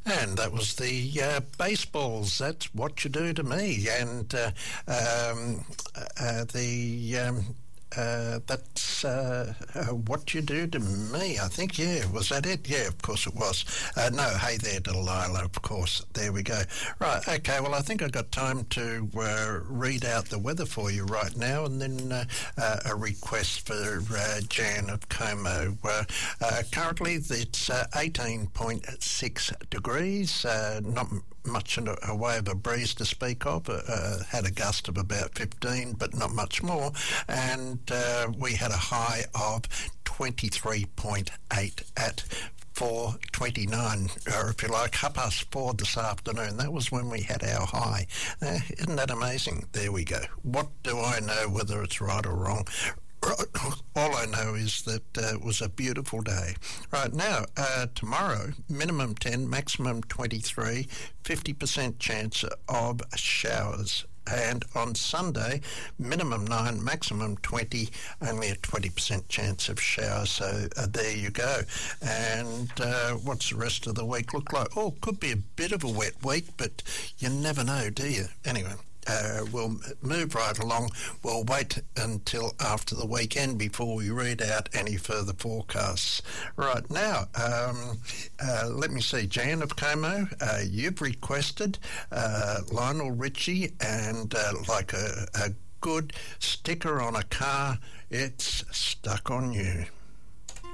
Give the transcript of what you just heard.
And that was the Baseballs. That's What You Do to Me. And that's What You Do to Me, I think. Yeah, was that it? Yeah, of course it was. No, Hey There Delilah, of course. There we go. Right, okay, well, I think I've got time to read out the weather for you right now, and then a request for Jan of Como. Currently, it's 18.6 degrees, not much in a way of a breeze to speak of. Had a gust of about 15, but not much more. And we had a high of 23.8 at 4:29, or if you like, 4:30 this afternoon. That was when we had our high. Isn't that amazing? There we go. What do I know whether it's right or wrong? All I know is that it was a beautiful day. Right now, tomorrow, minimum 10, maximum 23, 50% chance of showers. And on Sunday, minimum 9, maximum 20, only a 20% chance of showers. So there you go. And what's the rest of the week look like? Oh, could be a bit of a wet week, but you never know, do you? Anyway. We'll move right along. We'll wait until after the weekend before we read out any further forecasts. Right now, let me see, Jan of Como, you've requested Lionel Richie and like a good sticker on a car, it's Stuck on You.